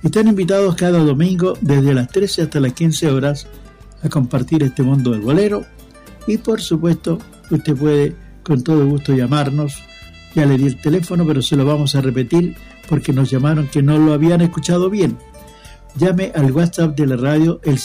Están invitados cada domingo desde las 13 hasta las 15 horas a compartir este mundo del bolero. Y por supuesto, usted puede con todo gusto llamarnos. Ya le di el teléfono, pero se lo vamos a repetir porque nos llamaron que no lo habían escuchado bien. Llame al WhatsApp de la radio el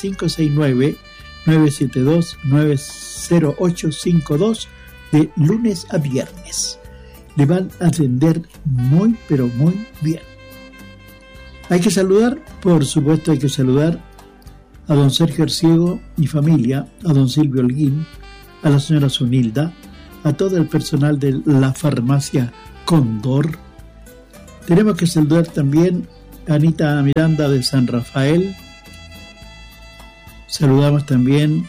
569-972-90852 de lunes a viernes. Le van a atender muy, pero muy bien. Hay que saludar, por supuesto hay que saludar a don Sergio Arciego y familia, a don Silvio Holguín, a la señora Zunilda, a todo el personal de la farmacia Cóndor. Tenemos que saludar también a Anita Miranda de San Rafael. Saludamos también,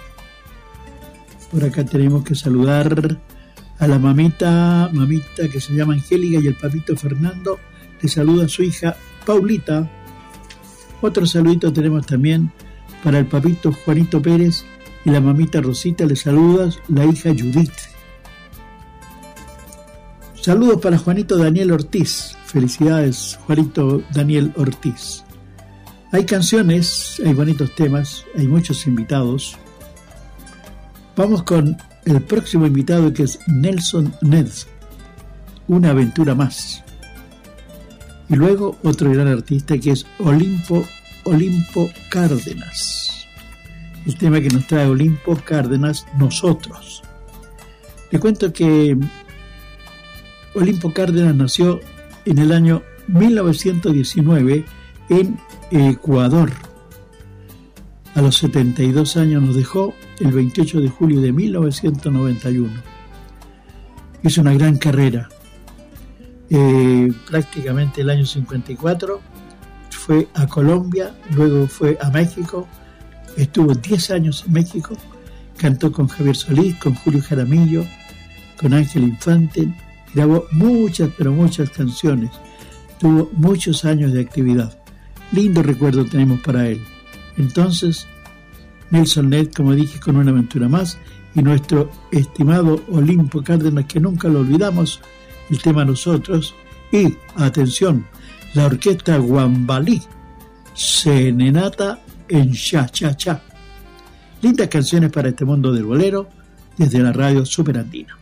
por acá tenemos que saludar a la mamita que se llama Angélica y el papito Fernando, que saluda a su hija Paulita. Otro saludito tenemos también para el papito Juanito Pérez y la mamita Rosita, le saluda la hija Judith. Saludos para Juanito Daniel Ortiz. Felicidades, Juanito Daniel Ortiz. Hay canciones, hay bonitos temas, hay muchos invitados. Vamos con el próximo invitado, que es Nelson Ned, Una aventura más. Y luego otro gran artista, que es Olimpo Cárdenas. El tema que nos trae Olimpo Cárdenas, Nosotros. Le cuento que Olimpo Cárdenas nació en el año 1919 en Ecuador. A los 72 años nos dejó el 28 de julio de 1991. Hizo una gran carrera. Prácticamente el año 54 fue a Colombia, luego fue a México, estuvo 10 años en México, cantó con Javier Solís, con Julio Jaramillo, con Ángel Infante, grabó muchas, pero muchas canciones, tuvo muchos años de actividad. Lindo recuerdo tenemos para él. Entonces, Nelson Ned, como dije, con Una aventura más, y nuestro estimado Olimpo Cárdenas, que nunca lo olvidamos, el tema Nosotros, y, atención, la orquesta Guambalí, Serenata en Cha Cha Cha. Lindas canciones para este mundo del bolero, desde la radio Superandina.